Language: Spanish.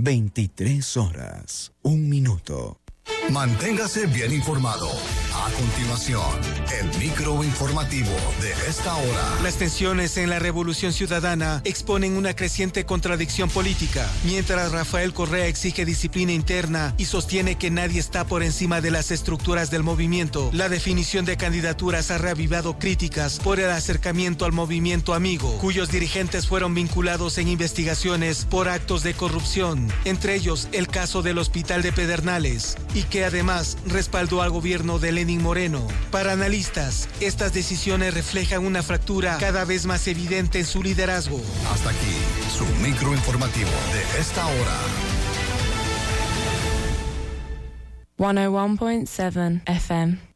23 horas, 1 minuto. Manténgase bien informado. A continuación, el microinformativo de esta hora. Las tensiones en la Revolución Ciudadana exponen una creciente contradicción política. Mientras Rafael Correa exige disciplina interna y sostiene que nadie está por encima de las estructuras del movimiento, la definición de candidaturas ha reavivado críticas por el acercamiento al movimiento amigo, cuyos dirigentes fueron vinculados en investigaciones por actos de corrupción, entre ellos el caso del Hospital de Pedernales, y que además respaldó al gobierno de Lenín Moreno. Para analistas, estas decisiones reflejan una fractura cada vez más evidente en su liderazgo. Hasta aquí, su microinformativo de esta hora. 101.7 FM.